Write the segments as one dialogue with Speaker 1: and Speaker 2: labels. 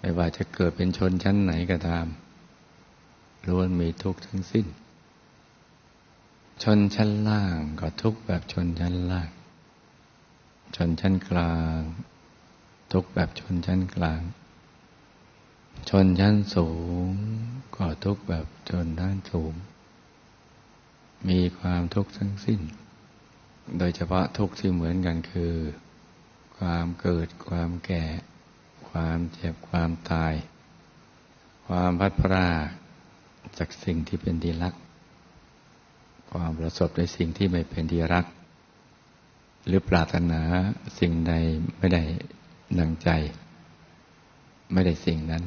Speaker 1: ไม่ว่าจะเกิดเป็นชนชั้นไหนก็ตามล้วนมีทุกข์ทั้งสิ้นชนชั้นล่างก็ทุกข์แบบชนชั้นล่างชนชั้นกลางทุกข์แบบชนชั้นกลางชนชั้นสูงก็ทุกข์แบบชนชั้นสูงมีความทุกข์ทั้งสิ้นโดยเฉพาะทุกข์ที่เหมือนกันคือความเกิดความแก่ความเจ็บความตายความพลัดพรากจากสิ่งที่เป็นที่รักความประสบในสิ่งที่ไม่เป็นที่รักหรือปรารถนาสิ่งใดไม่ได้ดังใจไม่ได้สิ่งนั้น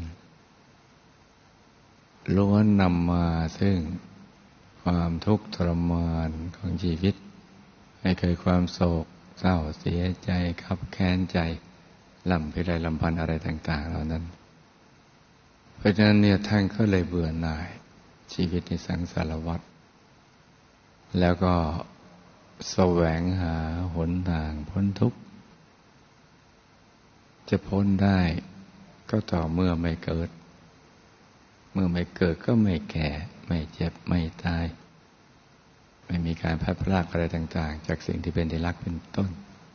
Speaker 1: ล้วนนำมาซึ่งความทุกข์ทรมานของชีวิตให้เกิดความโศกเศร้าเสียใจคับแค้นใจลำพิไรลำพันอะไรต่างๆเหล่านั้นเพราะฉะนั้นเนี่ยท่านก็เลยเบื่อหน่ายชีวิตในสังสารวัฏแล้วก็แสวงหาหนทางพ้นทุกข์จะพ้นได้ก็ต่อเมื่อไม่เกิดเมื่อไม่เกิดก็ไม่แก่ไม่เจ็บไม่ตายไม่มีการพลัดพรากอะไรต่างๆจากสิ่งที่เป็นที่รักเป็นต้น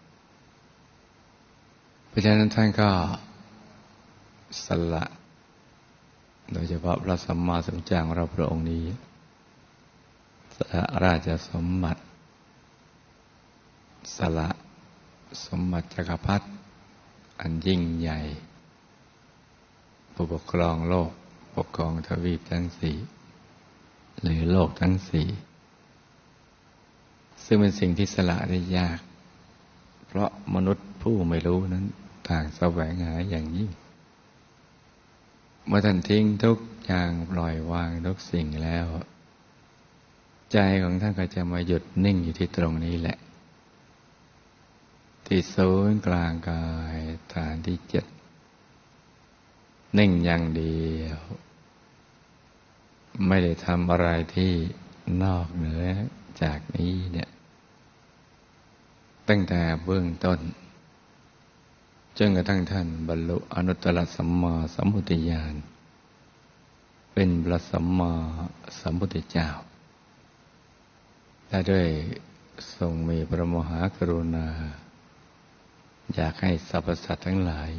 Speaker 1: เพราะฉะนั้นท่านก็สละโดยเฉพาะพระสัมมาสัมพุทธเจ้าของเราพระองค์นี้สละราชสมบัติสละสมบัติจักรพรรดิอันยิ่งใหญ่ผู้ปกครองโลกปกครองทวีปทั้งสี่หรือโลกทั้งสี่ซึ่งเป็นสิ่งที่สละได้ยากเพราะมนุษย์ผู้ไม่รู้นั้นต่างแสวงหาอย่างยิ่งเมื่อท่านทิ้งทุกอย่างปล่อยวางทุกสิ่งแล้วใจของท่านก็จะมาหยุดนิ่งอยู่ที่ตรงนี้แหละที่ศูนย์กลางกายฐานที่7นิ่งอย่างเดียวไม่ได้ทำอะไรที่นอกเหนือจากนี้เนี่ยตั้งแต่เบื้องต้นจนกระทั่งท่านบรรลุอนุตตรสัมมาสัมพุทธญาณเป็นพระสัมมาสัมพุทธเจ้าและด้วยทรงมีพระมหากรุณาอยากให้สรรพสัตว์ทั้งหลาย